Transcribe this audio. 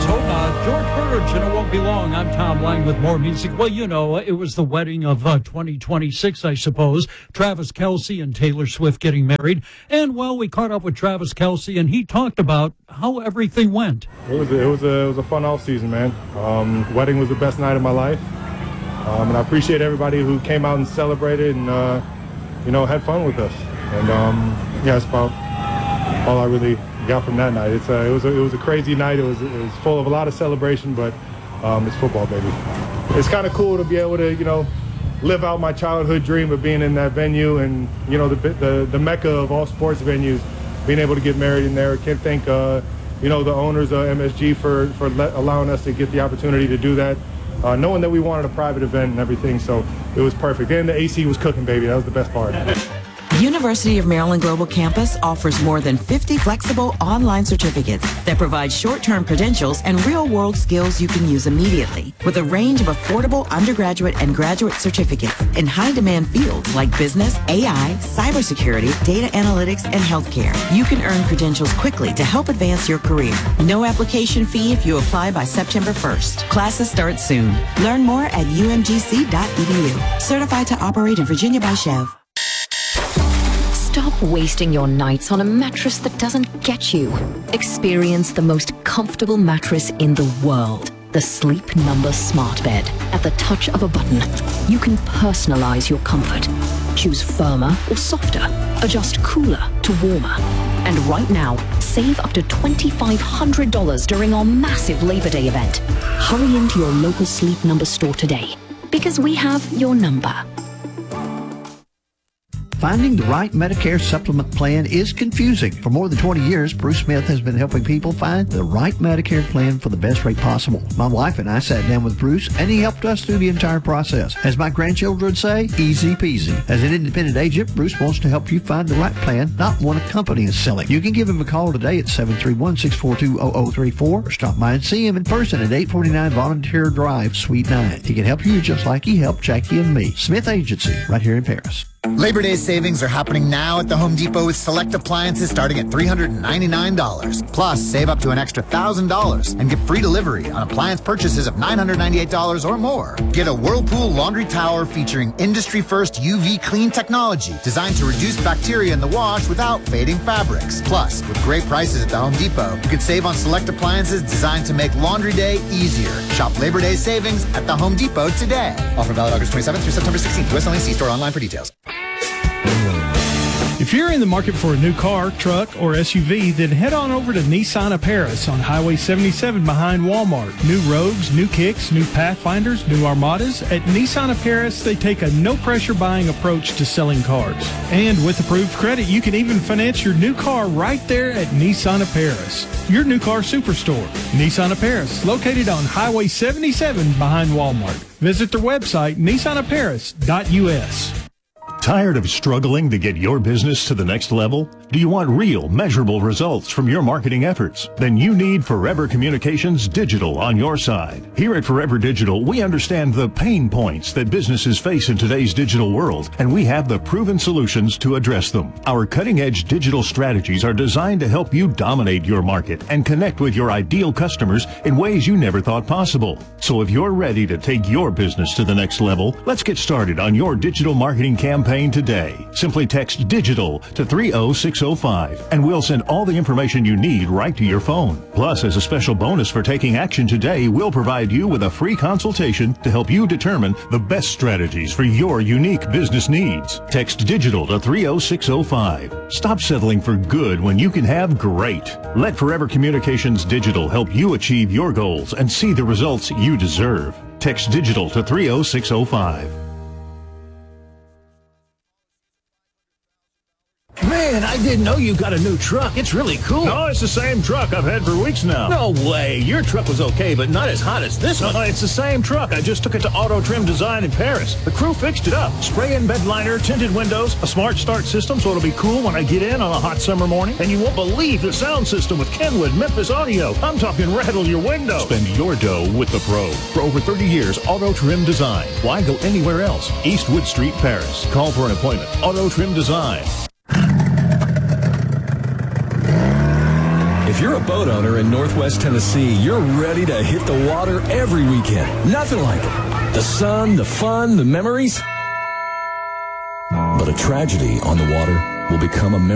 Homa, George Burge, and it won't be long. I'm Tom Lang with more music. Well, you know, it was the wedding of 2026, I suppose. Travis Kelce and Taylor Swift getting married. And, well, we caught up with Travis Kelce, and he talked about how everything went. It was a fun off season, man. Wedding was the best night of my life. And I appreciate everybody who came out and celebrated and, had fun with us. And, that's about all I really got from that night. It was a crazy night. It was full of a lot of celebration, but it's football, baby. It's kind of cool to be able to, live out my childhood dream of being in that venue and, the mecca of all sports venues, being able to get married in there. I can't thank, the owners of MSG for allowing us to get the opportunity to do that, knowing that we wanted a private event and everything, so it was perfect. And the AC was cooking, baby. That was the best part. University of Maryland Global Campus offers more than 50 flexible online certificates that provide short-term credentials and real-world skills you can use immediately, with a range of affordable undergraduate and graduate certificates in high-demand fields like business, AI, cybersecurity, data analytics, and healthcare. You can earn credentials quickly to help advance your career. No application fee if you apply by September 1st. Classes start soon. Learn more at umgc.edu. Certified to operate in Virginia by Chev. Stop wasting your nights on a mattress that doesn't get you. Experience the most comfortable mattress in the world. The Sleep Number Smart Bed. At the touch of a button, you can personalize your comfort. Choose firmer or softer. Adjust cooler to warmer. And right now, save up to $2,500 during our massive Labor Day event. Hurry into your local Sleep Number store today, because we have your number. Finding the right Medicare supplement plan is confusing. For more than 20 years, Bruce Smith has been helping people find the right Medicare plan for the best rate possible. My wife and I sat down with Bruce, and he helped us through the entire process. As my grandchildren say, easy peasy. As an independent agent, Bruce wants to help you find the right plan, not one a company is selling. You can give him a call today at 731-642-0034 or stop by and see him in person at 849 Volunteer Drive, Suite 9. He can help you just like he helped Jackie and me. Smith Agency, right here in Paris. Labor Day savings are happening now at the Home Depot with select appliances starting at $399. Plus, save up to an extra $1,000 and get free delivery on appliance purchases of $998 or more. Get a Whirlpool laundry tower featuring industry-first UV clean technology designed to reduce bacteria in the wash without fading fabrics. Plus, with great prices at the Home Depot, you can save on select appliances designed to make laundry day easier. Shop Labor Day savings at the Home Depot today. Offer valid August 27th through September 16th. U.S. only. See store online for details. If you're in the market for a new car, truck, or SUV, then head on over to Nissan of Paris on Highway 77 behind Walmart. New Rogues, new Kicks, new Pathfinders, new Armadas. At Nissan of Paris, they take a no-pressure buying approach to selling cars. And with approved credit, you can even finance your new car right there at Nissan of Paris, your new car superstore. Nissan of Paris, located on Highway 77 behind Walmart. Visit their website, nissanofparis.us. Tired of struggling to get your business to the next level? Do you want real, measurable results from your marketing efforts? Then you need Forever Communications Digital on your side. Here at Forever Digital, we understand the pain points that businesses face in today's digital world, and we have the proven solutions to address them. Our cutting-edge digital strategies are designed to help you dominate your market and connect with your ideal customers in ways you never thought possible. So if you're ready to take your business to the next level, let's get started on your digital marketing campaign today. Simply text DIGITAL to 30605 and we'll send all the information you need right to your phone. Plus, as a special bonus for taking action today, we'll provide you with a free consultation to help you determine the best strategies for your unique business needs. Text DIGITAL to 30605. Stop settling for good when you can have great. Let Forever Communications Digital help you achieve your goals and see the results you deserve. Text DIGITAL to 30605. Man, I didn't know you got a new truck. It's really cool. No, it's the same truck I've had for weeks now. No way. Your truck was okay, but not as hot as this one. It's the same truck. I just took it to Auto Trim Design in Paris. The crew fixed it up. Spray-in bed liner, tinted windows, a smart start system so it'll be cool when I get in on a hot summer morning. And you won't believe the sound system with Kenwood Memphis Audio. I'm talking rattle your window. Spend your dough with the pro. For over 30 years, Auto Trim Design. Why go anywhere else? Eastwood Street, Paris. Call for an appointment. Auto Trim Design. If you're a boat owner in Northwest Tennessee, you're ready to hit the water every weekend. Nothing like it. The sun, the fun, the memories. But a tragedy on the water will become a memory.